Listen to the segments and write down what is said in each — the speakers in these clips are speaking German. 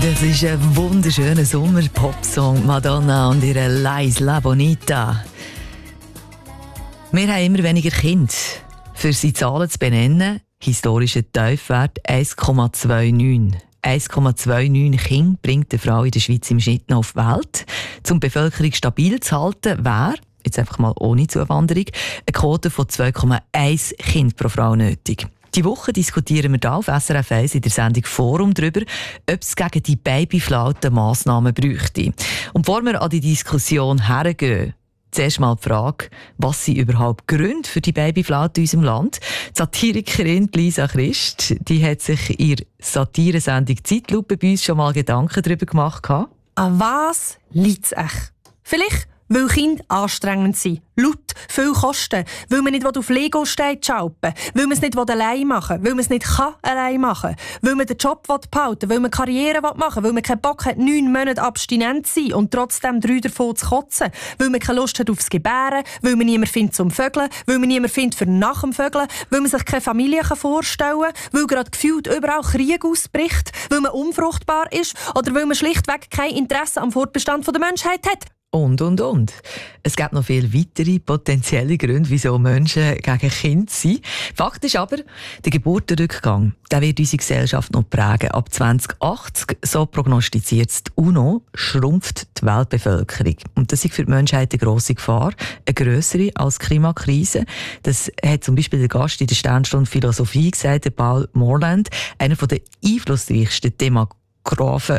Das ist ein wunderschöner Sommer-Popsong, Madonna und ihre La Isla Bonita. Wir haben immer weniger Kinder. Für sie Zahlen zu benennen, historischer Tiefwert 1,29. 1,29 Kinder bringt eine Frau in der Schweiz im Schnitt noch auf die Welt. Um die Bevölkerung stabil zu halten, wäre, jetzt einfach mal ohne Zuwanderung, eine Quote von 2,1 Kind pro Frau nötig. Die Woche diskutieren wir hier auf SRF 1 in der Sendung Forum darüber, ob es gegen die Babyflaute Massnahmen bräuchte. Und bevor wir an die Diskussion hergehen, zuerst mal die Frage, was sind überhaupt Gründe für die Babyflaute in unserem Land? Die Satirikerin Lisa Christ, die hat sich in ihrer Satiresendung Zeitlupe bei uns schon mal Gedanken darüber gemacht. An was liegt es echt? Vielleicht, weil Kinder anstrengend sind, laut, viel kosten, weil man nicht auf Lego-Steine schalpen will, weil man es nicht allein machen will, weil man es nicht allein machen kann, weil man den Job behalten will, weil man Karriere machen will, weil man keinen Bock hat, 9 Monate abstinent zu sein und trotzdem 3 davon zu kotzen, weil man keine Lust hat aufs Gebären, weil man niemanden findet zum Vögeln, weil man niemanden findet für nach dem Vögeln, weil man sich keine Familie vorstellen kann, weil gerade gefühlt überall Krieg ausbricht, weil man unfruchtbar ist oder weil man schlichtweg kein Interesse am Fortbestand der Menschheit hat. Und. Es gibt noch viele weitere potenzielle Gründe, wieso Menschen gegen Kinder sind. Fakt ist aber, der Geburtenrückgang, der wird unsere Gesellschaft noch prägen. Ab 2080, so prognostiziert die UNO, schrumpft die Weltbevölkerung. Und das ist für die Menschheit eine grosse Gefahr, eine grössere als die Klimakrise. Das hat zum Beispiel der Gast in der Sternstunde Philosophie gesagt, Paul Morland, einer der einflussreichsten Demografen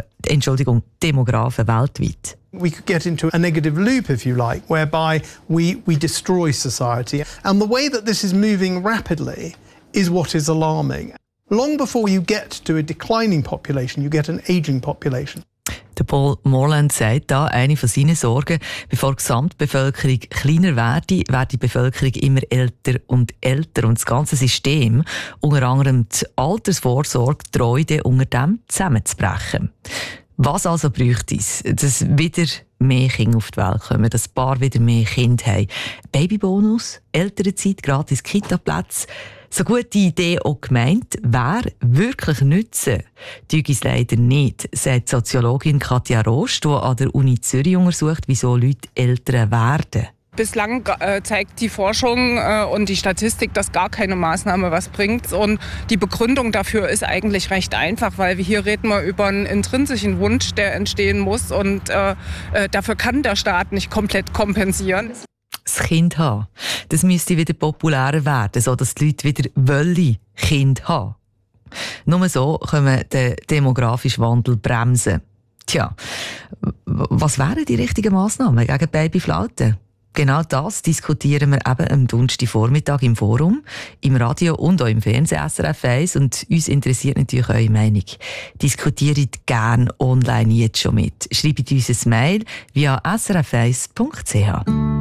weltweit. We could get into a negative loop, if you like, whereby we destroy society. And the way that this is moving rapidly is what is alarming. Long before you get to a declining population, you get an aging population. Der Paul Morland sagt da, eine von seinen Sorgen, bevor die Gesamtbevölkerung kleiner werde, wird die Bevölkerung immer älter und älter. Und das ganze System, unter anderem die Altersvorsorge, droht unter dem zusammenzubrechen. Was also bräuchte es, dass wieder mehr Kinder auf die Welt kommen, dass ein Paar wieder mehr Kinder haben? Babybonus, Elternzeit, gratis Kita-Plätze. So gute Idee auch gemeint, wer wirklich nützen, tue es leider nicht, sagt Soziologin Katja Rost, die an der Uni Zürich untersucht, wieso Leute älter werden. Bislang zeigt die Forschung und die Statistik, dass gar keine Maßnahme was bringt. Und die Begründung dafür ist eigentlich recht einfach, weil hier reden wir über einen intrinsischen Wunsch, der entstehen muss. Und dafür kann der Staat nicht komplett kompensieren. Das Kind haben, das müsste wieder populärer werden, sodass die Leute wieder Kind haben. Nur so können wir den demografischen Wandel bremsen. Tja, was wären die richtigen Massnahmen gegen Babyflaute? Genau das diskutieren wir eben am Donnerstagvormittag im Forum, im Radio und auch im Fernsehen SRF 1. Und uns interessiert natürlich eure Meinung. Diskutiert gerne online jetzt schon mit. Schreibt uns ein Mail via srf1.ch.